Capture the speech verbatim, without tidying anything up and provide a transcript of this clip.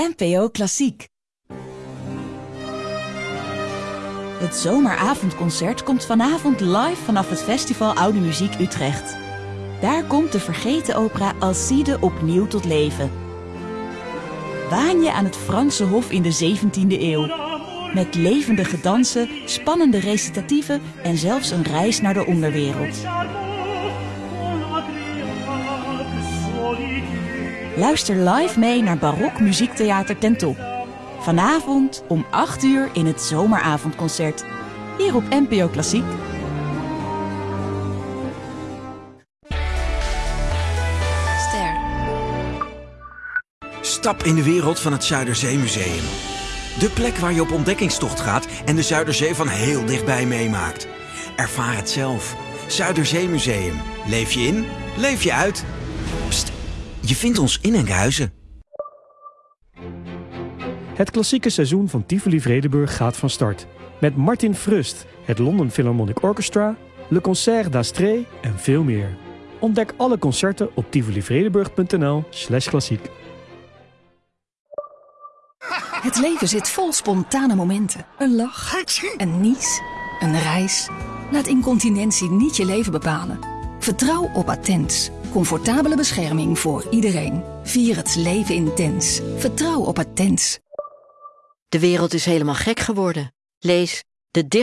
N P O Klassiek. Het zomeravondconcert komt vanavond live vanaf het Festival Oude Muziek Utrecht. Daar komt de vergeten opera Alcide opnieuw tot leven. Waan je aan het Franse hof in de zeventiende eeuw. Met levendige dansen, spannende recitatieven en zelfs een reis naar de onderwereld. Luister live mee naar Barok Muziektheater ten Top. Vanavond om acht uur in het zomeravondconcert. Hier op N P O Klassiek. Ster. Stap in de wereld van het Zuiderzeemuseum. De plek waar je op ontdekkingstocht gaat en de Zuiderzee van heel dichtbij meemaakt. Ervaar het zelf. Zuiderzeemuseum. Leef je in, leef je uit. Pst, je vindt ons in Enkhuizen. Het klassieke seizoen van Tivoli Vredenburg gaat van start. Met Martin Frust, het London Philharmonic Orchestra, Le Concert d'Astrée en veel meer. Ontdek alle concerten op tivolivredenburg.nl slash klassiek. Het leven zit vol spontane momenten. Een lach, een nies, een reis. Laat incontinentie niet je leven bepalen. Vertrouw op Attens. Comfortabele bescherming voor iedereen. Vier het leven intens. Vertrouw op Attens. De wereld is helemaal gek geworden. Lees De